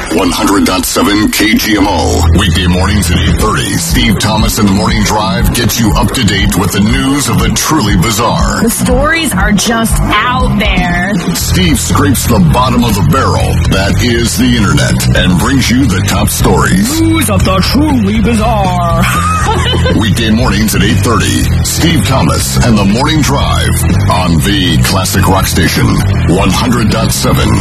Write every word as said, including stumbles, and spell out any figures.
one hundred point seven K G M O. Weekday mornings at eight thirty. Steve Thomas and the Morning Drive gets you up to date with the news of the truly bizarre. The stories are just out there. Steve scrapes the bottom of the barrel, that is the internet, and brings you the top stories. News of the truly bizarre. Weekday mornings at eight thirty. Steve Thomas and the Morning Drive on the Classic Rock Station, one hundred point seven